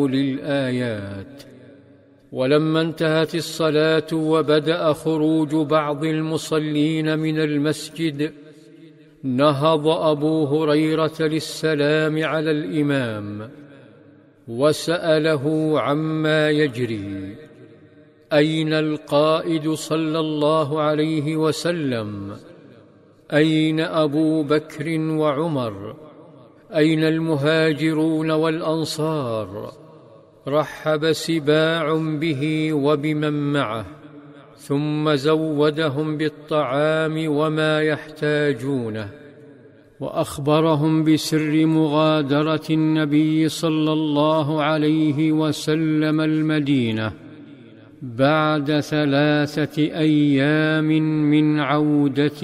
للآيات. ولما انتهت الصلاة وبدأ خروج بعض المصلين من المسجد، نهض أبو هريرة للسلام على الإمام وسأله عما يجري: أين القائد صلى الله عليه وسلم؟ أين أبو بكر وعمر؟ أين المهاجرون والأنصار؟ رحب سباع به وبمن معه، ثم زودهم بالطعام وما يحتاجونه، وأخبرهم بسر مغادرة النبي صلى الله عليه وسلم المدينة بعد 3 أيام من عودته